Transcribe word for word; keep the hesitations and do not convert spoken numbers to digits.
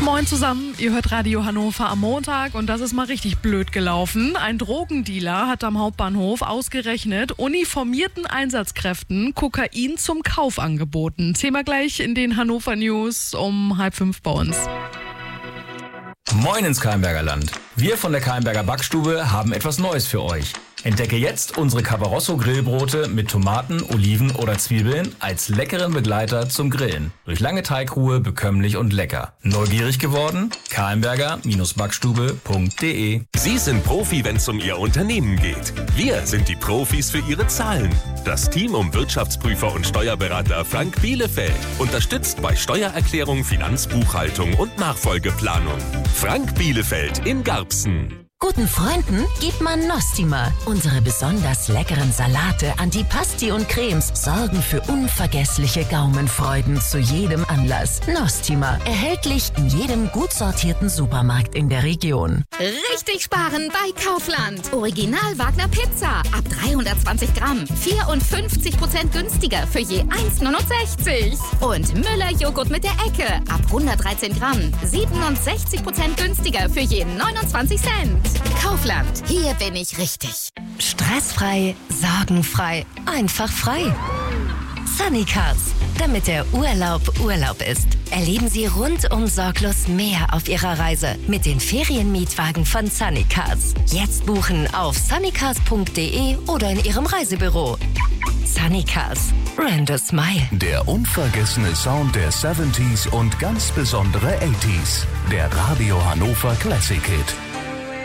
Moin zusammen, ihr hört Radio Hannover am Montag und das ist mal richtig blöd gelaufen. Ein Drogendealer hat am Hauptbahnhof ausgerechnet uniformierten Einsatzkräften Kokain zum Kauf angeboten. Thema gleich in den Hannover News um halb fünf bei uns. Moin ins Keimberger Land. Wir von der Keimberger Backstube haben etwas Neues für euch. Entdecke jetzt unsere Cabarosso Grillbrote mit Tomaten, Oliven oder Zwiebeln als leckeren Begleiter zum Grillen. Durch lange Teigruhe bekömmlich und lecker. Neugierig geworden? keimberger Backstube punkt de. Sie sind Profi, wenn es um Ihr Unternehmen geht. Wir sind die Profis für Ihre Zahlen. Das Team um Wirtschaftsprüfer und Steuerberater Frank Bielefeld unterstützt bei Steuererklärung, Finanzbuchhaltung und Nachfolgeplanung. Frank Bielefeld in Garbsen. Guten Freunden gibt man Nostima. Unsere besonders leckeren Salate, Antipasti und Cremes sorgen für unvergessliche Gaumenfreuden zu jedem Anlass. Nostima, erhältlich in jedem gut sortierten Supermarkt in der Region. Richtig sparen bei Kaufland. Original Wagner Pizza ab dreihundertzwanzig Gramm. vierundfünfzig Prozent günstiger für je eins neunundsechzig. Und Müller Joghurt mit der Ecke ab hundertdreizehn Gramm. siebenundsechzig Prozent günstiger für je neunundzwanzig Cent. Kaufland, hier bin ich richtig. Stressfrei, sorgenfrei, einfach frei. Sunny Cars, damit der Urlaub Urlaub ist. Erleben Sie rundum sorglos mehr auf Ihrer Reise mit den Ferienmietwagen von Sunny Cars. Jetzt buchen auf sunnycars punkt de oder in Ihrem Reisebüro. Sunny Cars, rent a smile. Der unvergessene Sound der siebziger und ganz besondere achtziger. Der Radio Hannover Classic Hit.